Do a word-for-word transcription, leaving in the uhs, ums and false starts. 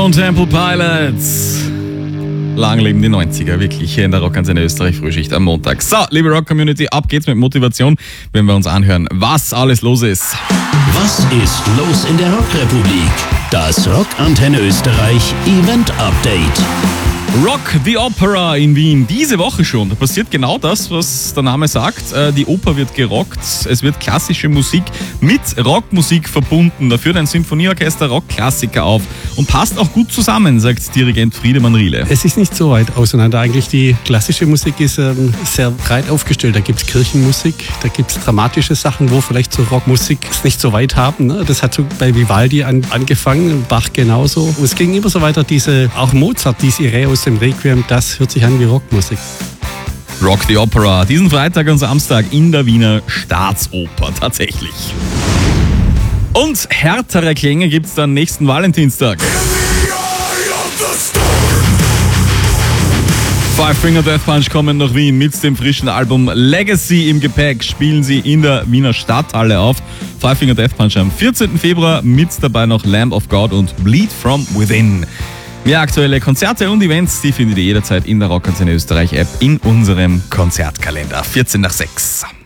Und Temple Pilots. Lang leben die neunziger, wirklich, hier in der Rockantenne Österreich Frühschicht am Montag. So, liebe Rock-Community, ab geht's mit Motivation, wenn wir uns anhören, was alles los ist. Was ist los in der Rockrepublik? Das Rockantenne Österreich Event Update. Rock the Opera in Wien, diese Woche schon. Da passiert genau das, was der Name sagt. Die Oper wird gerockt, es wird klassische Musik mit Rockmusik verbunden. Da führt ein Symphonieorchester Rockklassiker auf und passt auch gut zusammen, sagt Dirigent Friedemann Riele. Es ist nicht so weit auseinander. Eigentlich die klassische Musik ist ähm, sehr breit aufgestellt. Da gibt es Kirchenmusik, da gibt es dramatische Sachen, wo vielleicht so Rockmusik es nicht so weit haben. Ne? Das hat so bei Vivaldi an, angefangen, Bach genauso. Und es ging immer so weiter, diese, auch Mozart, diese Irre aus dem Requiem, das hört sich an wie Rockmusik. Rock the Opera, diesen Freitag und Samstag in der Wiener Staatsoper, tatsächlich. Und härtere Klänge gibt's dann nächsten Valentinstag. Five Finger Death Punch kommen nach Wien mit dem frischen Album Legacy im Gepäck. Spielen sie in der Wiener Stadthalle auf. Five Finger Death Punch am vierzehnten Februar, mit dabei noch Lamb of God und Bleed From Within. Mehr aktuelle Konzerte und Events, die findet ihr jederzeit in der Rockantenne Österreich App in unserem Konzertkalender. vierzehn nach sechs.